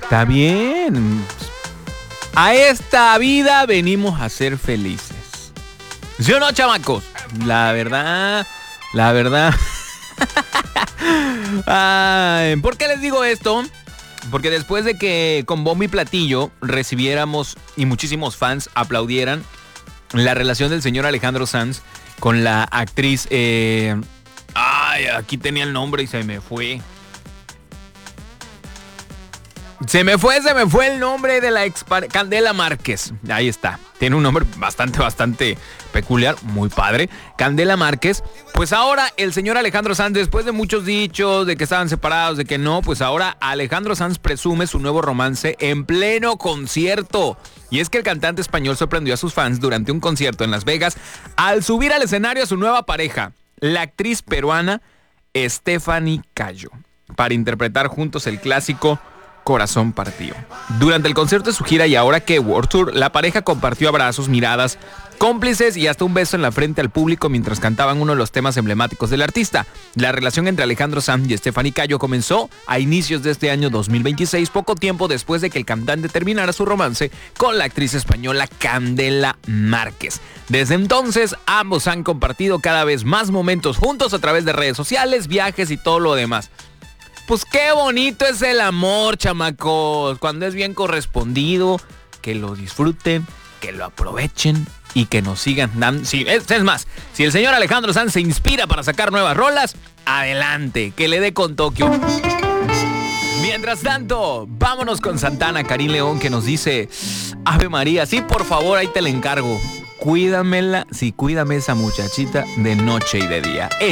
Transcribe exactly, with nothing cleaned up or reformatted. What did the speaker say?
Está bien. A esta vida venimos a ser felices. ¿Sí o no, chamacos? La verdad, la verdad. Ay, ¿por qué les digo esto? Porque después de que con bombo y platillo recibiéramos y muchísimos fans aplaudieran la relación del señor Alejandro Sanz con la actriz... Eh, ay, aquí tenía el nombre y se me fue. Se me fue, se me fue el nombre de la ex Candela Márquez. Ahí está. Tiene un nombre bastante, bastante peculiar, muy padre. Candela Márquez. Pues ahora el señor Alejandro Sanz, después de muchos dichos de que estaban separados, de que no, pues ahora Alejandro Sanz presume su nuevo romance en pleno concierto. Y es que el cantante español sorprendió a sus fans durante un concierto en Las Vegas al subir al escenario a su nueva pareja, la actriz peruana Stephanie Cayo, para interpretar juntos el clásico Corazón Partido. Durante el concierto de su gira Y Ahora Qué World Tour, la pareja compartió abrazos, miradas, cómplices y hasta un beso en la frente al público mientras cantaban uno de los temas emblemáticos del artista. La relación entre Alejandro Sanz y Stephanie Cayo comenzó a inicios de este año dos mil veintiséis, poco tiempo después de que el cantante terminara su romance con la actriz española Candela Márquez. Desde entonces, ambos han compartido cada vez más momentos juntos a través de redes sociales, viajes y todo lo demás. Pues qué bonito es el amor, chamacos, cuando es bien correspondido, que lo disfruten, que lo aprovechen y que nos sigan dando. Sí, es, es más, si el señor Alejandro Sanz se inspira para sacar nuevas rolas, adelante, que le dé con Tokio. Mientras tanto, vámonos con Santana, Karim León, que nos dice: Ave María, sí, por favor, ahí te la encargo. Cuídamela, sí, cuídame esa muchachita de noche y de día.